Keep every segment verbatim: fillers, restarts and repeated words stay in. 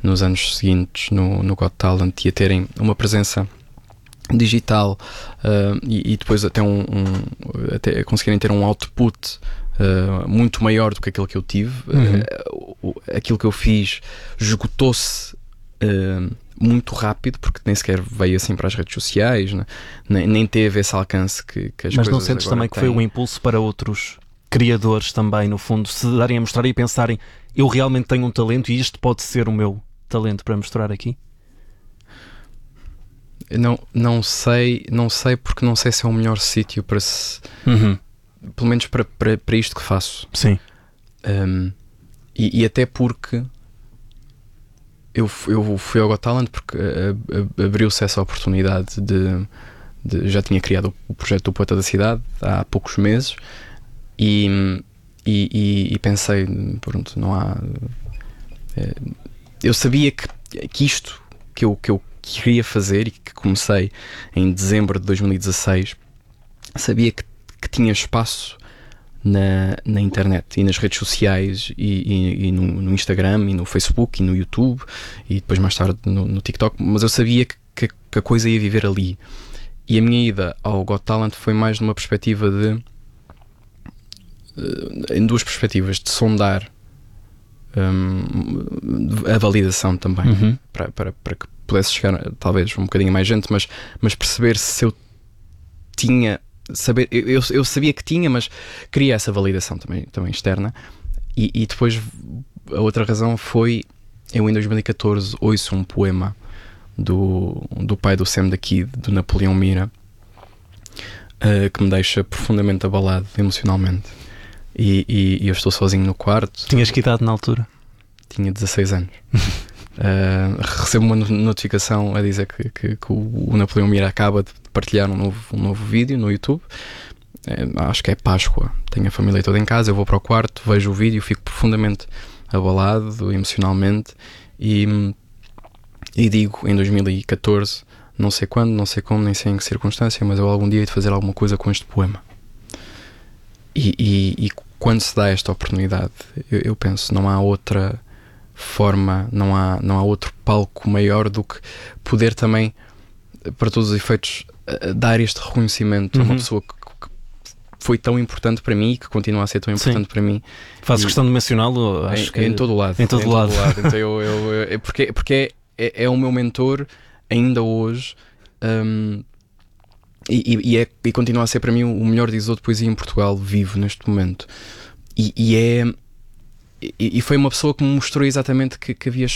nos anos seguintes no, no Got Talent e a terem uma presença digital uh, e, e depois até, um, um, até conseguirem ter um output uh, muito maior do que aquele que eu tive. Uhum. Uh, aquilo que eu fiz esgotou-se uh, muito rápido, porque nem sequer veio assim para as redes sociais, né? nem, nem teve esse alcance que, que as Mas coisas não sentes também que têm. foi um impulso para outros criadores também, no fundo, se darem a mostrar e pensarem, eu realmente tenho um talento e isto pode ser o meu talento para mostrar aqui? Não, não sei, não sei porque não sei se é o melhor sítio para se, uhum. pelo menos para, para, para isto que faço. Sim. Um, e, e até porque eu, eu fui ao Got Talent porque abriu-se essa oportunidade de, de já tinha criado o projeto do Poeta da Cidade há poucos meses e, e, e, e pensei, pronto, não há. É, eu sabia que, que isto que eu, que eu queria fazer e que comecei em dezembro de dois mil e dezasseis, sabia que, que tinha espaço na, na internet e nas redes sociais e, e, e no, no Instagram e no Facebook e no YouTube e depois mais tarde no, no TikTok, mas eu sabia que, que, que a coisa ia viver ali. E a minha ida ao Got Talent foi mais numa perspectiva de em duas perspectivas, de sondar um, a validação também, uhum. para, para, para que pudesse chegar talvez um bocadinho mais gente, mas, mas perceber se eu tinha saber, eu, eu sabia que tinha, mas queria essa validação também, também externa. E, e depois a outra razão foi, eu em dois mil e catorze ouço um poema do, do pai do Sam da Kid, do Napoleão Mira, uh, que me deixa profundamente abalado emocionalmente. E, e, e eu estou sozinho no quarto. Tinhas que idade na altura? Tinha dezasseis anos. uh, recebo uma notificação a dizer que, que, que o, o Napoleão Mira acaba de partilhar um novo, um novo vídeo no YouTube. uh, Acho que é Páscoa. Tenho a família toda em casa, eu vou para o quarto, vejo o vídeo, fico profundamente abalado emocionalmente e, e digo em dois mil e catorze, não sei quando, não sei como, nem sei em que circunstância, mas eu algum dia hei de fazer alguma coisa com este poema. E, e, e quando se dá esta oportunidade, eu, eu penso, não há outra forma, não há, não há outro palco maior do que poder também, para todos os efeitos, dar este reconhecimento uhum. a uma pessoa que, que foi tão importante para mim e que continua a ser tão importante Sim. para mim. Fazes questão de mencioná-lo? Acho em, que em todo o lado. Em todo em lado. Todo lado. Então eu, eu, eu, porque porque é, é, é o meu mentor ainda hoje. Um, E, e, é, e continua a ser para mim o melhor divisor de poesia em Portugal vivo neste momento. E, e é e, e foi uma pessoa que me mostrou exatamente que, que havia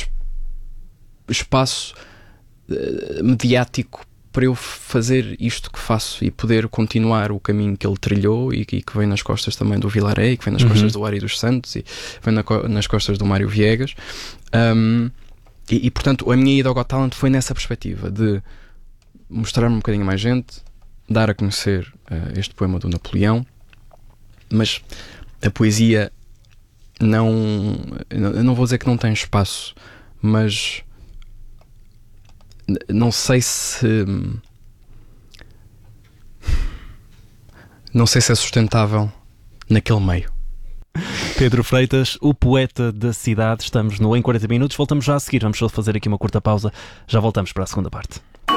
espaço uh, mediático para eu fazer isto que faço e poder continuar o caminho que ele trilhou e, e que vem nas costas também do Vilaré, que vem nas uhum. costas do Ari dos Santos e vem na, nas costas do Mário Viegas. Um, e, e portanto a minha ida ao Got Talent foi nessa perspectiva de mostrar-me um bocadinho mais gente, dar a conhecer uh, este poema do Napoleão, mas a poesia não, eu não vou dizer que não tem espaço, mas não sei se não sei se é sustentável naquele meio. Pedro Freitas, o poeta da cidade. Estamos no Em quarenta minutos, voltamos já a seguir, vamos só fazer aqui uma curta pausa, já voltamos para a segunda parte.